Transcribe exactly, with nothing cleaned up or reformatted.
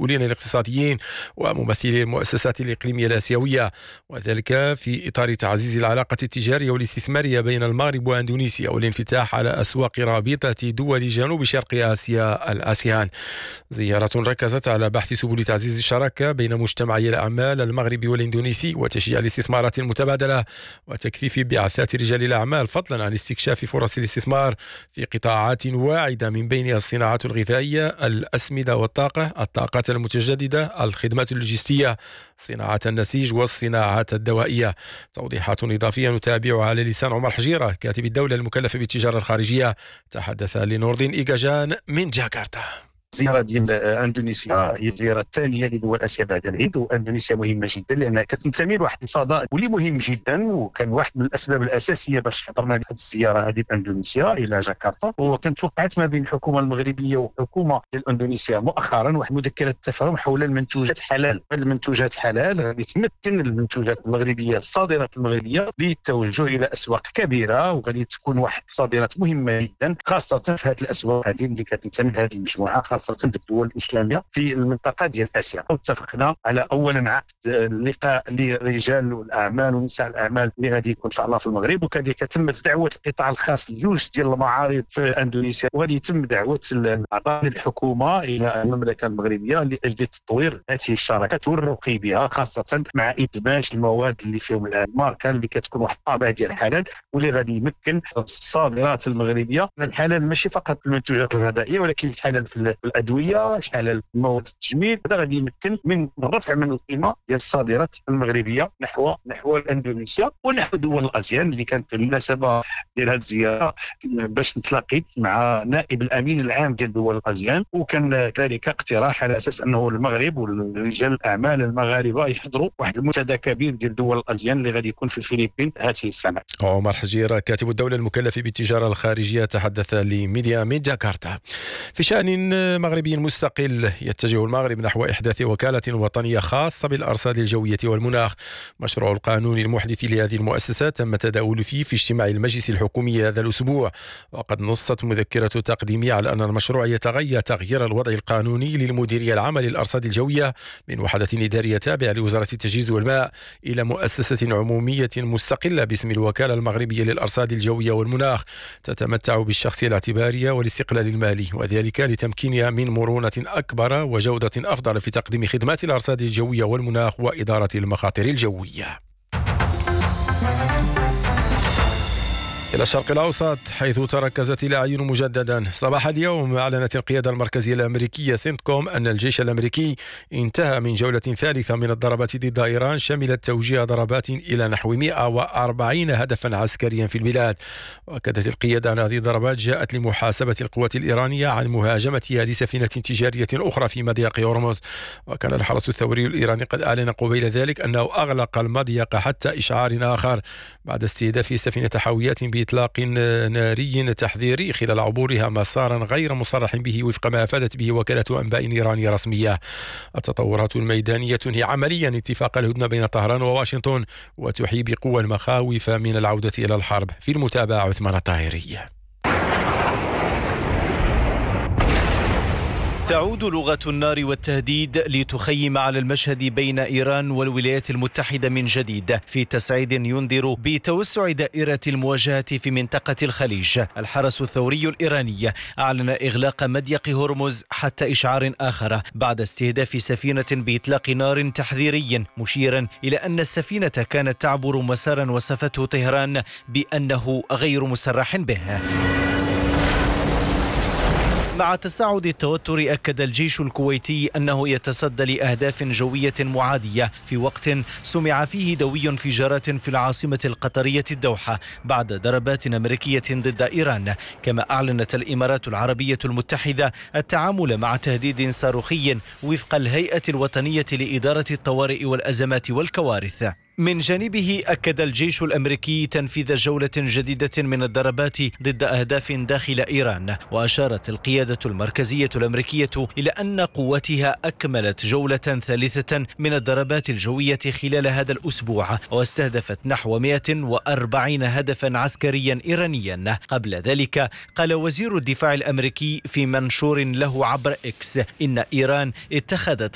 والمسؤولين الاقتصاديين وممثلي المؤسسات الإقليمية الآسيوية، وذلك في إطار تعزيز العلاقة التجارية والاستثمارية بين المغرب وأندونيسيا والانفتاح على أسواق رابطة دول جنوب شرق آسيا الآسيان. زيارة ركزت على بحث سبل تعزيز الشراكة بين مجتمعي الأعمال المغربي والإندونيسي وتشجيع الاستثمارات المتبادلة وتكثيف بعثات رجال الأعمال، فضلا عن استكشاف فرص الاستثمار في قطاعات واعدة من بينها الصناعات الغذائية، الأسمدة والطاقة، الطاقات المتجددة، الخدمات اللوجستية، صناعة النسيج والصناعات الدوائية. توضيحات إضافية نتابعها على لسان عمر حجيرة كاتب الدولة المكلف بالتجارة الخارجية، تحدث لنوردين إيجاجان من جاكرتا. الزيارة ديال اندونيسيا هي الزيارة الثانية لدول اسيا بعد العيد، واندونيسيا مهمة جدا لانها كتنتمي لواحد الفضاء واللي مهم جدا، وكان واحد من الاسباب الاساسية باش حضرنا لهذه الزيارة هذه باندونيسيا الى جاكرتا. وكانت وقعت ما بين الحكومة المغربية والحكومة ديال اندونيسيا مؤخرا واحد مذكرة تفاهم حول المنتوجات حلال. هذه المنتوجات حلال غادي تمكن المنتوجات المغربية الصادرات المغربية بالتوجه الى اسواق كبيرة، وغادي تكون واحد الصادرات مهمة جدا خاصة في هذه الاسواق هذه اللي كتنتمي لهذه المجموعة، خاصة في الدول الإسلامية في المنطقة ديال آسيا. واتفقنا على أولا عقد لقاء لرجال الأعمال ونساء الأعمال اللي غادي يكون إن شاء الله في المغرب، وكذلك تمت دعوة القطاع الخاص لجوج ديال المعارض في أندونيسيا، وغادي يتم دعوة أعضاء الحكومة إلى المملكة المغربية لأجل تطوير هذه الشراكات والرقي بها، خاصة مع إدماج المواد اللي فيهم الماركة اللي كتكون واحد الطابع ديال الحلال، واللي غادي يمكن الصادرات المغربية من الحلال ماشي فقط في المنتوجات الغذائية ولكن الحلال في الأدوية، حلال مواد التجميل. هذا غادي يمكن من الرفع من القيمة ديال الصادرات المغربية نحو نحو الاندونيسيا ونحو دول الآسيان. اللي كانت المناسبة ديال هذه الزيارة باش نتلاقيت مع نائب الأمين العام ديال دول الآسيان، وكان ذلك اقتراح على أساس أنه المغرب ورجال الأعمال المغاربة يحضروا واحد المنتدى كبير ديال دول الآسيان اللي غادي يكون في الفلبين هذه السنة. عمر حجيرة كاتب الدولة المكلف بالتجارة الخارجية تحدث لميديا من جاكرتا. في شأن مغربي مستقل، يتجه المغرب نحو إحداث وكالة وطنية خاصة بالأرصاد الجوية والمناخ. مشروع القانون المحدث لهذه المؤسسة تم التداول فيه في اجتماع المجلس الحكومي هذا الأسبوع، وقد نصت مذكرة تقديمية على أن المشروع يتغير تغيير الوضع القانوني للمديرية العامة للأرصاد الجوية من وحدة إدارية تابعة لوزارة التجهيز والماء إلى مؤسسة عمومية مستقلة باسم الوكالة المغربية للأرصاد الجوية والمناخ، تتمتع بالشخصية الاعتبارية والاستقلال المالي، وذلك لتمكينها من مرونة أكبر وجودة أفضل في تقديم خدمات الأرصاد الجوية والمناخ وإدارة المخاطر الجوية. إلى الشرق الأوسط حيث تركزت الأعين مجددا. صباح اليوم أعلنت القيادة المركزية الأمريكية سنتكوم أن الجيش الأمريكي انتهى من جولة ثالثة من الضربات ضد إيران شملت توجيه ضربات إلى نحو مئة وأربعين هدفا عسكريا في البلاد. وأكدت القيادة أن هذه الضربات جاءت لمحاسبة القوات الإيرانية عن مهاجمتها لسفينة تجارية أخرى في مضيق هرمز. وكان الحرس الثوري الإيراني قد أعلن قبيل ذلك أنه أغلق المضيق حتى إشعار آخر بعد استهداف سفينة حاويات إطلاق ناري تحذيري خلال عبورها مسارا غير مصرح به وفق ما أفادت به وكالة أنباء إيرانية رسمية. التطورات الميدانية تنهي عمليا اتفاق الهدنة بين طهران وواشنطن وتحيي بقوة المخاوف من العودة إلى الحرب. في المتابعة عثمان الطاهري. تعود لغة النار والتهديد لتخيم على المشهد بين إيران والولايات المتحدة من جديد في تصعيد ينذر بتوسع دائرة المواجهة في منطقة الخليج. الحرس الثوري الإيراني أعلن إغلاق مضيق هرمز حتى إشعار آخر بعد استهداف سفينة بإطلاق نار تحذيري، مشيرا إلى أن السفينة كانت تعبر مسارا وصفته طهران بأنه غير مسرح به. مع تصاعد التوتر أكد الجيش الكويتي أنه يتصدى لأهداف جوية معادية في وقت سمع فيه دوي انفجارات في العاصمة القطرية الدوحة بعد ضربات أمريكية ضد إيران. كما أعلنت الإمارات العربية المتحدة التعامل مع تهديد صاروخي وفق الهيئة الوطنية لإدارة الطوارئ والأزمات والكوارث. من جانبه أكد الجيش الأمريكي تنفيذ جولة جديدة من الضربات ضد أهداف داخل إيران. وأشارت القيادة المركزية الأمريكية إلى أن قواتها أكملت جولة ثالثة من الضربات الجوية خلال هذا الأسبوع، واستهدفت نحو مئة وأربعين هدفا عسكريا إيرانيا. قبل ذلك قال وزير الدفاع الأمريكي في منشور له عبر إكس إن إيران اتخذت